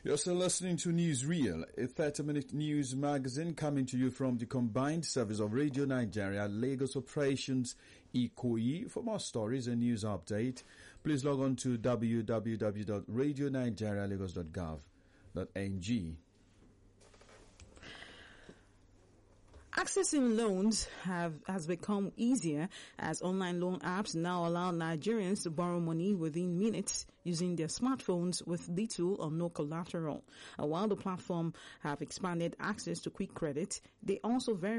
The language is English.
You're still listening to Newsreel, a 30-minute news magazine coming to you from the combined service of Radio Nigeria, Lagos Operations, Ikoyi. For more stories and news update, please log on to www.radionigerialagos.gov.ng. Accessing loans has become easier as online loan apps now allow Nigerians to borrow money within minutes using their smartphones with little or no collateral. And while the platform have expanded access to quick credit, they also very